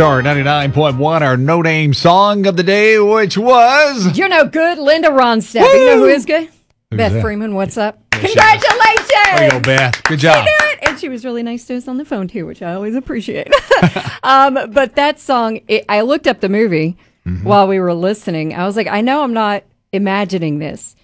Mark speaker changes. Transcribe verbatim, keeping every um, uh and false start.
Speaker 1: Star ninety-nine point one, our no-name song of the day, which was...
Speaker 2: You're no good, Linda Ronstadt. You know who is good?
Speaker 1: Who's
Speaker 2: Beth
Speaker 1: that?
Speaker 2: Freeman, what's up?
Speaker 1: There she is.
Speaker 2: Congratulations!
Speaker 1: There you go, Beth. Good job.
Speaker 2: She knew it. And she was really nice to us on the phone, too, which I always appreciate. um, but that song, it, I looked up the movie mm-hmm. while we were listening. I was like, I know I'm not imagining this.